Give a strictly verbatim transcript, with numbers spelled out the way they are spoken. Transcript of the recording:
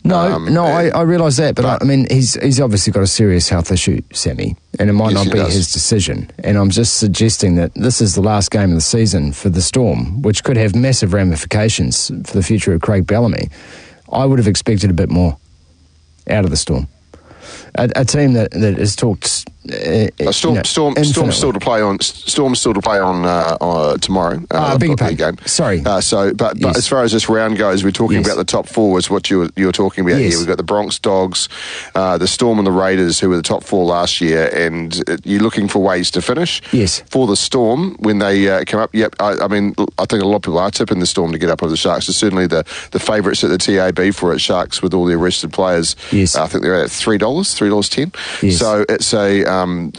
No, Um, no, I, I realise that, but, but- I, I mean, he's he's obviously got a serious health issue, Sammy, and it might Yes, not he be does. his decision. And I'm just suggesting that this is the last game of the season for the Storm, which could have massive ramifications for the future of Craig Bellamy. I would have expected a bit more out of the Storm. A, a team that, that has talked... Uh, Uh, Storm, you know, Storm, infinitely. Storm still to play on. Storm still to play on uh, uh, tomorrow. Uh, Ah, they've beg your got their pardon. game. Sorry. Uh, so, but, but Yes. as far as this round goes, we're talking Yes. about the top four. Is what you were, you were talking about Yes. here. We've got the Bronx Dogs, uh, the Storm, and the Raiders, who were the top four last year. And uh, you're looking for ways to finish. Yes. For the Storm, when they uh, come up, yep. I, I mean, I think a lot of people are tipping the Storm to get up over the Sharks. It's certainly the the favourites at the T A B for it. Sharks with all the arrested players. Yes. Uh, I think they're at three dollars, three dollars ten. Yes. So it's a um,